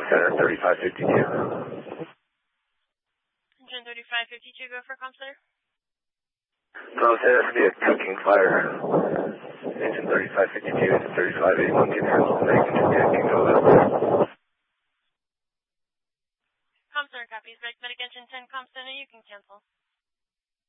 Center 3552. Engine 3552, go for comm center. Comm Center, that's be a cooking fire. Engine 3552, engine 3581 can handle. American 10 can go up. Comm center copies. Medic engine 10, comm center, you can cancel.